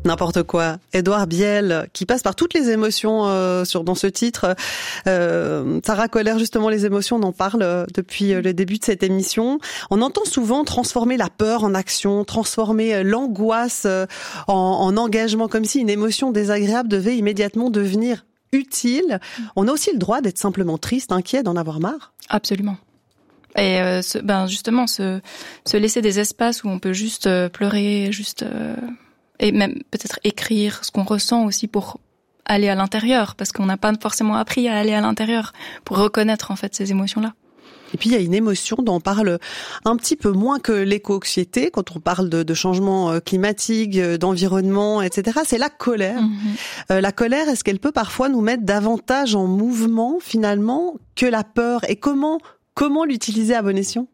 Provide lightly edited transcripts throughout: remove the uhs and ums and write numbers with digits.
N'importe quoi. Édouard Biel, qui passe par toutes les émotions dans ce titre. Sarah Kohler, justement, les émotions, on en parle depuis le début de cette émission. On entend souvent transformer la peur en action, transformer l'angoisse en engagement, comme si une émotion désagréable devait immédiatement devenir utile. On a aussi le droit d'être simplement triste, inquiet, d'en avoir marre. Absolument. Et justement, se laisser des espaces où on peut juste pleurer, et même peut-être écrire ce qu'on ressent aussi pour aller à l'intérieur, parce qu'on n'a pas forcément appris à aller à l'intérieur pour reconnaître en fait ces émotions-là. Et puis il y a une émotion dont on parle un petit peu moins que l'éco-anxiété, quand on parle de changement climatique, d'environnement, etc. C'est la colère. La colère, est-ce qu'elle peut parfois nous mettre davantage en mouvement finalement que la peur? Et comment l'utiliser à bon escient?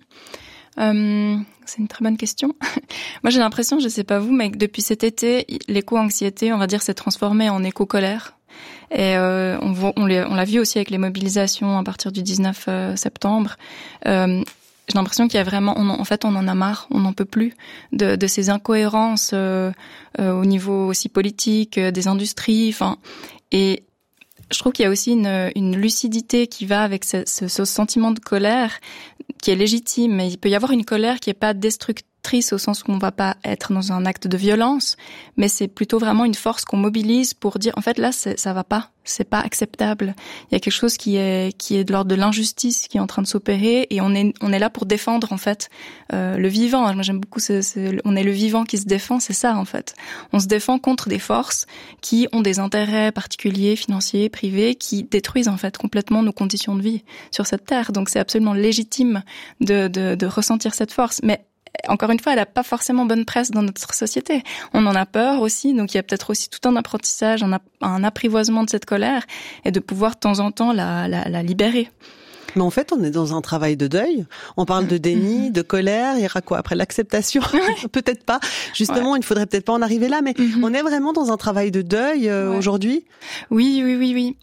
C'est une très bonne question. Moi, j'ai l'impression, je sais pas vous, mais que depuis cet été, l'éco-anxiété, on va dire, s'est transformée en éco-colère. Et on l'a vu aussi avec les mobilisations à partir du 19 septembre. J'ai l'impression qu'il y a vraiment, on en a marre, on n'en peut plus de ces incohérences au niveau aussi politique, des industries, et je trouve qu'il y a aussi une lucidité qui va avec ce sentiment de colère qui est légitime. Mais il peut y avoir une colère qui est pas destructrice au sens où on va pas être dans un acte de violence, mais c'est plutôt vraiment une force qu'on mobilise pour dire en fait là ça va pas, c'est pas acceptable. Il y a quelque chose qui est de l'ordre de l'injustice qui est en train de s'opérer et on est là pour défendre en fait le vivant. Moi j'aime beaucoup on est le vivant qui se défend, c'est ça en fait. On se défend contre des forces qui ont des intérêts particuliers, financiers, privés, qui détruisent en fait complètement nos conditions de vie sur cette terre. Donc c'est absolument légitime de ressentir cette force, mais encore une fois, elle n'a pas forcément bonne presse dans notre société. On en a peur aussi, donc il y a peut-être aussi tout un apprentissage, un apprivoisement de cette colère et de pouvoir de temps en temps la libérer. Mais en fait, on est dans un travail de deuil. On parle de déni, de colère. Il y aura quoi après l'acceptation? Peut-être pas. Justement, il ne faudrait peut-être pas en arriver là. Mais on est vraiment dans un travail de deuil aujourd'hui. Oui.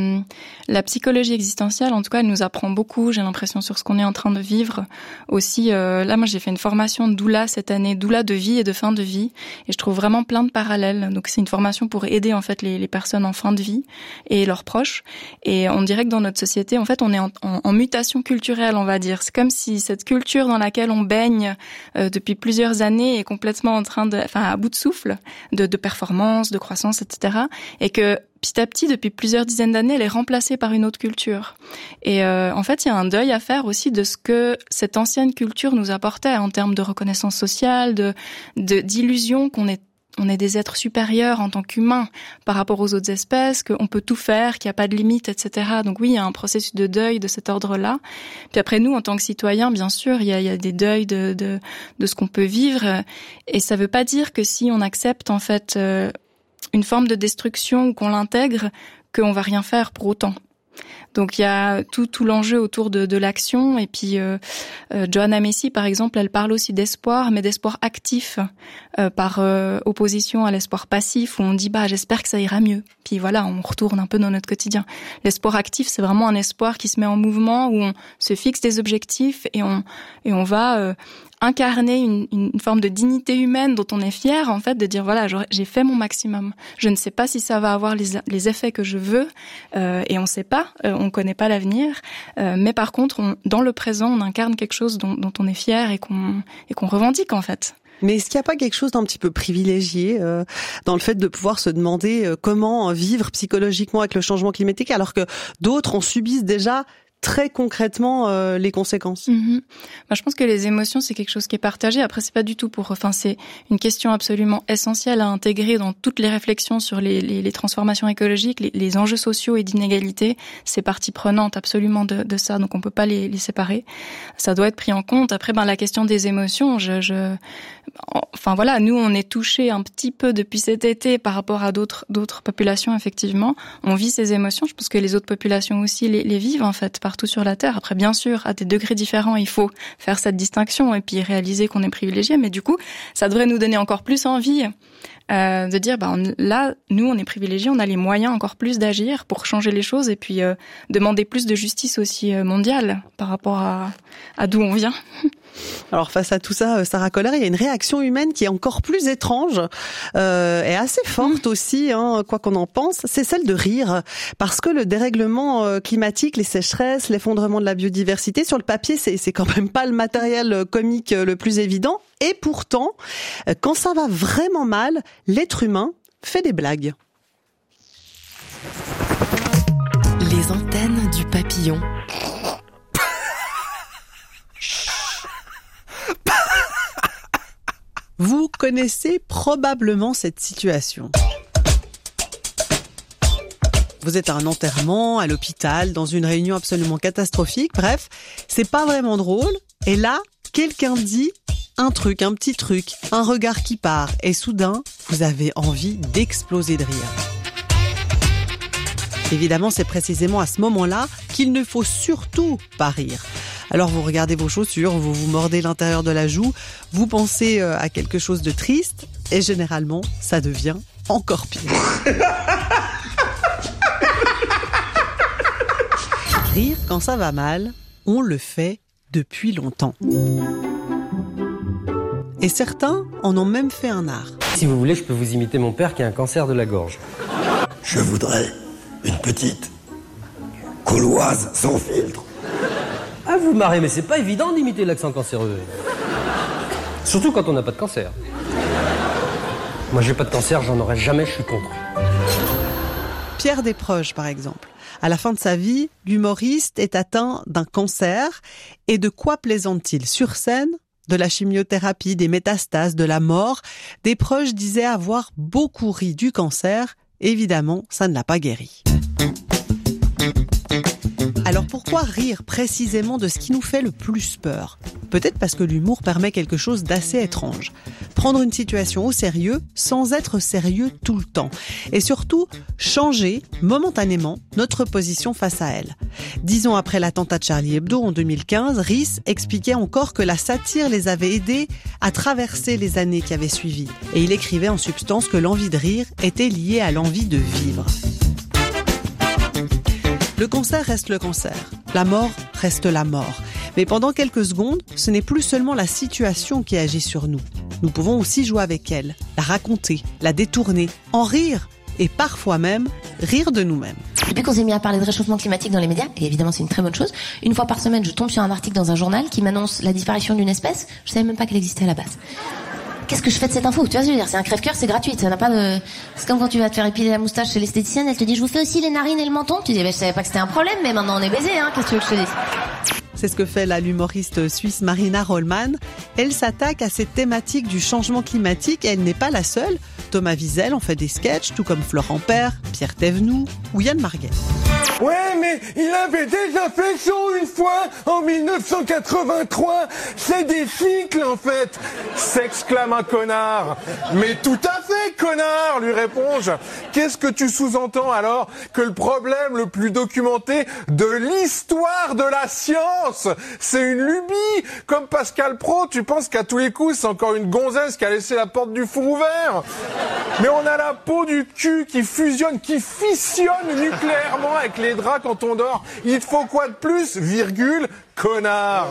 La psychologie existentielle, en tout cas, elle nous apprend beaucoup. J'ai l'impression sur ce qu'on est en train de vivre. Aussi, là, moi, j'ai fait une formation de doula cette année, doula de vie et de fin de vie, et je trouve vraiment plein de parallèles. Donc, c'est une formation pour aider en fait les personnes en fin de vie et leurs proches. Et on dirait que dans notre société, en fait, on est en mutation culturelle, on va dire. C'est comme si cette culture dans laquelle on baigne depuis plusieurs années est complètement en train à bout de souffle, de performance, de croissance, etc. Et que petit à petit, depuis plusieurs dizaines d'années, elle est remplacée par une autre culture. Et en fait, il y a un deuil à faire aussi de ce que cette ancienne culture nous apportait en termes de reconnaissance sociale, d'illusion qu'on est des êtres supérieurs en tant qu'humains par rapport aux autres espèces, qu'on peut tout faire, qu'il n'y a pas de limite, etc. Donc oui, il y a un processus de deuil de cet ordre-là. Puis après, nous, en tant que citoyens, bien sûr, il y a des deuils de ce qu'on peut vivre. Et ça veut pas dire que si on accepte, en fait, une forme de destruction ou qu'on l'intègre, qu'on va rien faire pour autant. Donc il y a tout l'enjeu autour de l'action. Et puis Joanna Macy, par exemple, elle parle aussi d'espoir, mais d'espoir actif, par opposition à l'espoir passif, où on dit j'espère que ça ira mieux. Puis voilà, on retourne un peu dans notre quotidien. L'espoir actif, c'est vraiment un espoir qui se met en mouvement, où on se fixe des objectifs et on va incarner une forme de dignité humaine dont on est fier, en fait, de dire voilà, j'ai fait mon maximum. Je ne sais pas si ça va avoir les effets que je veux, et on sait pas, on connaît pas l'avenir, mais par contre, dans le présent, on incarne quelque chose dont on est fier et qu'on revendique, en fait. Mais est-ce qu'il n'y a pas quelque chose d'un petit peu privilégié dans le fait de pouvoir se demander comment vivre psychologiquement avec le changement climatique, alors que d'autres en subissent déjà très concrètement les conséquences? Je pense que les émotions, c'est quelque chose qui est partagé. Après, c'est pas du tout c'est une question absolument essentielle à intégrer dans toutes les réflexions sur les transformations écologiques, les enjeux sociaux et d'inégalité. C'est partie prenante absolument de ça, donc on peut pas les séparer. Ça doit être pris en compte. Après, la question des émotions, nous, on est touchés un petit peu depuis cet été par rapport à d'autres populations, effectivement. On vit ces émotions. Je pense que les autres populations aussi les vivent, en fait, partout sur la Terre. Après, bien sûr, à des degrés différents, il faut faire cette distinction et puis réaliser qu'on est privilégié. Mais du coup, ça devrait nous donner encore plus envie de dire, là, nous, on est privilégiés, on a les moyens encore plus d'agir pour changer les choses et puis demander plus de justice aussi mondiale par rapport à d'où on vient. Alors face à tout ça, Sarah Kohler, il y a une réaction humaine qui est encore plus étrange et assez forte aussi, quoi qu'on en pense, c'est celle de rire. Parce que le dérèglement climatique, les sécheresses, l'effondrement de la biodiversité, sur le papier, c'est quand même pas le matériel comique le plus évident. Et pourtant, quand ça va vraiment mal, l'être humain fait des blagues. Les antennes du papillon. Vous connaissez probablement cette situation. Vous êtes à un enterrement, à l'hôpital, dans une réunion absolument catastrophique. Bref, c'est pas vraiment drôle. Et là, quelqu'un dit un petit truc, un regard qui part. Et soudain, vous avez envie d'exploser de rire. Évidemment, c'est précisément à ce moment-là qu'il ne faut surtout pas rire. Alors vous regardez vos chaussures, vous vous mordez l'intérieur de la joue, vous pensez à quelque chose de triste, et généralement, ça devient encore pire. Rire quand ça va mal, on le fait depuis longtemps. Et certains en ont même fait un art. Si vous voulez, je peux vous imiter mon père qui a un cancer de la gorge. Je voudrais une petite gauloise sans filtre. Ah, vous marrez, mais c'est pas évident d'imiter l'accent cancéreux. Surtout quand on n'a pas de cancer. Moi, j'ai pas de cancer, j'en aurai jamais, je suis contre. Pierre Desproges, par exemple. À la fin de sa vie, l'humoriste est atteint d'un cancer. Et de quoi plaisante-t-il sur scène ? De la chimiothérapie, des métastases, de la mort. Desproges disait avoir beaucoup ri du cancer. Évidemment, ça ne l'a pas guéri. Alors pourquoi rire précisément de ce qui nous fait le plus peur ? Peut-être parce que l'humour permet quelque chose d'assez étrange. Prendre une situation au sérieux sans être sérieux tout le temps. Et surtout, changer momentanément notre position face à elle. 10 ans après l'attentat de Charlie Hebdo en 2015, Riis expliquait encore que la satire les avait aidés à traverser les années qui avaient suivi. Et il écrivait en substance que l'envie de rire était liée à l'envie de vivre. Le cancer reste le cancer, la mort reste la mort. Mais pendant quelques secondes, ce n'est plus seulement la situation qui agit sur nous. Nous pouvons aussi jouer avec elle, la raconter, la détourner, en rire et parfois même rire de nous-mêmes. Depuis qu'on s'est mis à parler de réchauffement climatique dans les médias, et évidemment c'est une très bonne chose, une fois par semaine je tombe sur un article dans un journal qui m'annonce la disparition d'une espèce, je savais même pas qu'elle existait à la base. Qu'est-ce que je fais de cette info ? Tu vois ce que je veux dire ? C'est un crève-cœur, c'est gratuit, ça n'a pas de... C'est comme quand tu vas te faire épiler la moustache chez l'esthéticienne, elle te dit je vous fais aussi les narines et le menton. Tu dis je savais pas que c'était un problème, mais maintenant on est baisé, qu'est-ce que tu veux que je te dise ? C'est ce que fait l'humoriste suisse Marina Rollmann. Elle s'attaque à cette thématique du changement climatique et elle n'est pas la seule. Thomas Wiesel en fait des sketchs, tout comme Florent Père, Pierre Thévenoud ou Yann Marguet. Ouais, mais il avait déjà fait chaud une fois, en 1983. C'est des cycles, en fait. S'exclame un connard. Mais tout à fait, connard, lui réponds-je. Qu'est-ce que tu sous-entends alors ? Que le problème le plus documenté de l'histoire de la science, c'est une lubie. Comme Pascal Praud, tu penses qu'à tous les coups, c'est encore une gonzesse qui a laissé la porte du four ouvert ? Mais on a la peau du cul qui fusionne, qui fissionne nucléairement avec les draps quand on dort. Il te faut quoi de plus, virgule, connard ?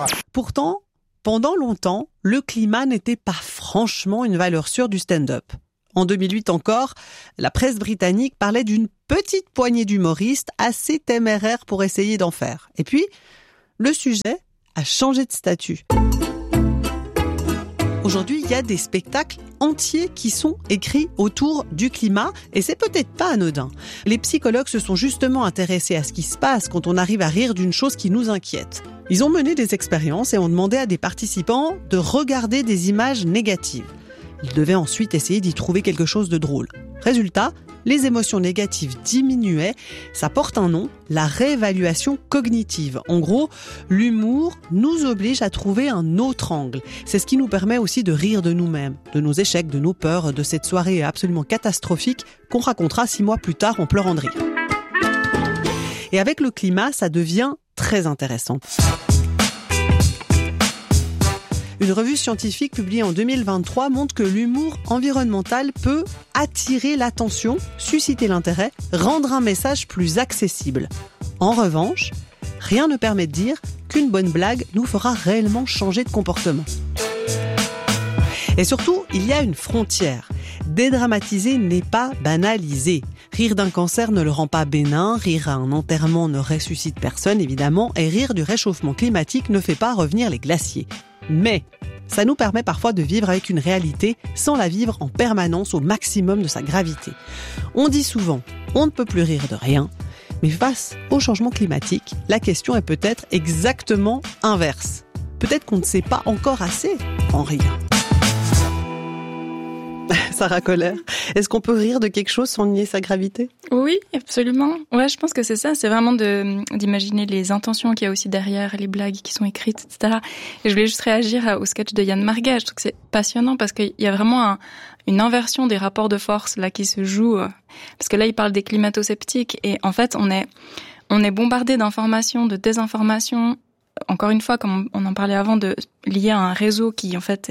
Pourtant, pendant longtemps, le climat n'était pas franchement une valeur sûre du stand-up. En 2008 encore, la presse britannique parlait d'une petite poignée d'humoristes assez téméraires pour essayer d'en faire. Et puis, le sujet a changé de statut. Aujourd'hui, il y a des spectacles entiers qui sont écrits autour du climat et c'est peut-être pas anodin. Les psychologues se sont justement intéressés à ce qui se passe quand on arrive à rire d'une chose qui nous inquiète. Ils ont mené des expériences et ont demandé à des participants de regarder des images négatives. Ils devaient ensuite essayer d'y trouver quelque chose de drôle. Résultat, les émotions négatives diminuaient. Ça porte un nom, la réévaluation cognitive. En gros, l'humour nous oblige à trouver un autre angle. C'est ce qui nous permet aussi de rire de nous-mêmes, de nos échecs, de nos peurs, de cette soirée absolument catastrophique qu'on racontera 6 mois plus tard en pleurant de rire. Et avec le climat, ça devient très intéressant. Une revue scientifique publiée en 2023 montre que l'humour environnemental peut attirer l'attention, susciter l'intérêt, rendre un message plus accessible. En revanche, rien ne permet de dire qu'une bonne blague nous fera réellement changer de comportement. Et surtout, il y a une frontière. Dédramatiser n'est pas banaliser. Rire d'un cancer ne le rend pas bénin, rire à un enterrement ne ressuscite personne évidemment, et rire du réchauffement climatique ne fait pas revenir les glaciers. Mais ça nous permet parfois de vivre avec une réalité sans la vivre en permanence au maximum de sa gravité. On dit souvent, on ne peut plus rire de rien, mais face au changement climatique, la question est peut-être exactement inverse. Peut-être qu'on ne sait pas encore assez en rire. Sarah Kohler, est-ce qu'on peut rire de quelque chose sans nier sa gravité ? Oui, absolument. Ouais, je pense que c'est ça. C'est vraiment d'imaginer les intentions qu'il y a aussi derrière, les blagues qui sont écrites, etc. Et je voulais juste réagir au sketch de Yann Marguet. Je trouve que c'est passionnant parce qu'il y a vraiment une inversion des rapports de force là qui se joue. Parce que là, il parle des climato-sceptiques et en fait, on est bombardé d'informations, de désinformations. Encore une fois, comme on en parlait avant, lié à un réseau qui en fait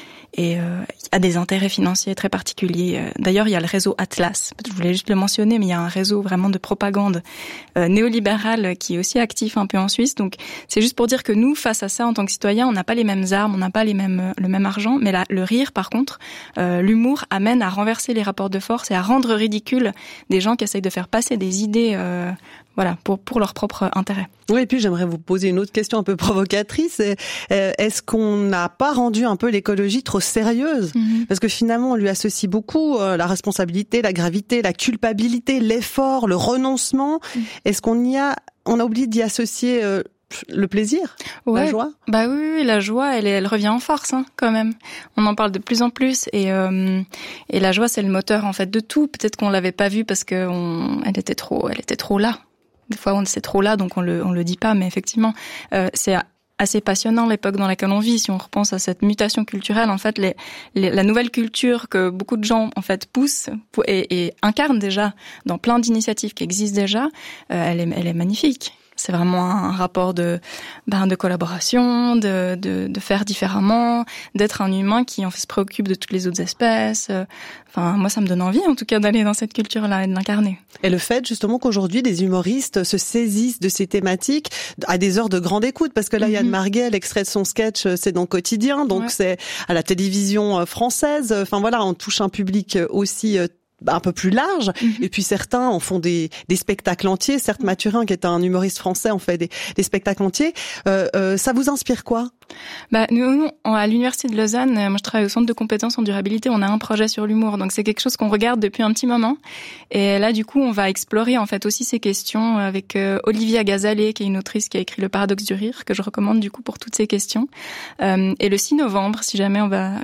a des intérêts financiers très particuliers. D'ailleurs, il y a le réseau Atlas. Je voulais juste le mentionner, mais il y a un réseau vraiment de propagande néolibérale qui est aussi actif un peu en Suisse. Donc, c'est juste pour dire que nous, face à ça, en tant que citoyens, on n'a pas les mêmes armes, on n'a pas le même argent. Mais là, le rire, par contre, l'humour amène à renverser les rapports de force et à rendre ridicule des gens qui essayent de faire passer des idées pour leur propre intérêt. Oui, et puis j'aimerais vous poser une autre question un peu provocatrice. Est-ce qu'on n'a pas rendu un peu l'écologie trop sérieuse ? Parce que finalement, on lui associe beaucoup la responsabilité, la gravité, la culpabilité, l'effort, le renoncement. Est-ce qu'on a oublié d'y associer le plaisir, la joie ? Bah oui, la joie, elle revient en force, quand même. On en parle de plus en plus et la joie, c'est le moteur en fait de tout. Peut-être qu'on l'avait pas vu parce que elle était trop là. Des fois, c'est trop là, donc on le dit pas, mais effectivement, c'est assez passionnant l'époque dans laquelle on vit. Si on repense à cette mutation culturelle, en fait, la nouvelle culture que beaucoup de gens en fait poussent et incarnent déjà dans plein d'initiatives qui existent déjà, elle est magnifique. C'est vraiment un rapport de collaboration, de faire différemment, d'être un humain qui en fait se préoccupe de toutes les autres espèces. Enfin, moi, ça me donne envie, en tout cas, d'aller dans cette culture-là et de l'incarner. Et le fait, justement, qu'aujourd'hui, des humoristes se saisissent de ces thématiques à des heures de grande écoute, parce que là, Yann Marguet, l'extrait de son sketch, c'est dans Quotidien, donc c'est à la télévision française. Enfin, voilà, on touche un public aussi un peu plus large, et puis certains en font des spectacles entiers. Certes, Mathurin, qui est un humoriste français, en fait des spectacles entiers. Ça vous inspire quoi ? Nous, à l'Université de Lausanne, moi je travaille au Centre de compétences en durabilité, on a un projet sur l'humour, donc c'est quelque chose qu'on regarde depuis un petit moment. Et là, du coup, on va explorer en fait aussi ces questions avec Olivia Gazalet, qui est une autrice qui a écrit Le paradoxe du rire, que je recommande du coup pour toutes ces questions. Et le 6 novembre, si jamais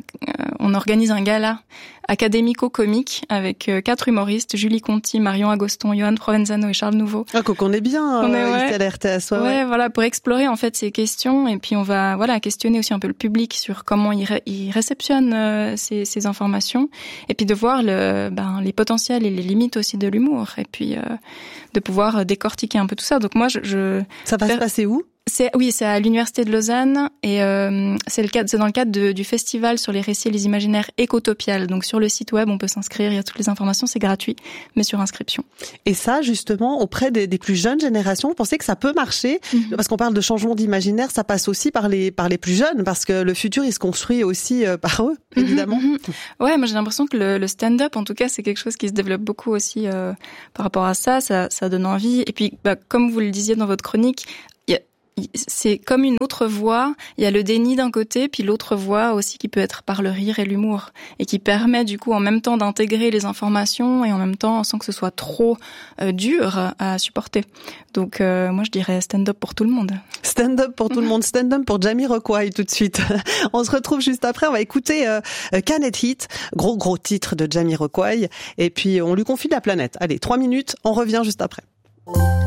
on organise un gala académico-comique avec 4 humoristes, Julie Conti, Marion Agoston, Johan Provenzano et Charles Nouveau. Ah, qu'on est bien ici à la RTS. Ouais, voilà, pour explorer en fait ces questions, et puis on va questionner aussi un peu le public sur comment il réceptionne ces informations, et puis de voir les potentiels et les limites aussi de l'humour, et puis de pouvoir décortiquer un peu tout ça. Donc moi, ça va se passer où ? C'est à l'Université de Lausanne, et c'est dans le cadre du festival sur les récits et les imaginaires Écotopial. Donc sur le site web, on peut s'inscrire, il y a toutes les informations, c'est gratuit, mais sur inscription. Et ça, justement, auprès des plus jeunes générations, vous pensez que ça peut marcher ? Parce qu'on parle de changement d'imaginaire, ça passe aussi par les plus jeunes, parce que le futur, il se construit aussi par eux, évidemment. Ouais, moi j'ai l'impression que le stand-up, en tout cas, c'est quelque chose qui se développe beaucoup aussi par rapport à ça donne envie. Et puis, comme vous le disiez dans votre chronique, c'est comme une autre voie. Il y a le déni d'un côté, puis l'autre voie aussi qui peut être par le rire et l'humour, et qui permet du coup en même temps d'intégrer les informations et en même temps sans que ce soit trop dur à supporter. Donc moi je dirais stand-up pour tout le monde. Stand-up pour tout le monde, stand-up pour Jamiroquai tout de suite. On se retrouve juste après, on va écouter Can It Hit, gros titre de Jamiroquai, et puis on lui confie la planète. Allez, 3 minutes, on revient juste après.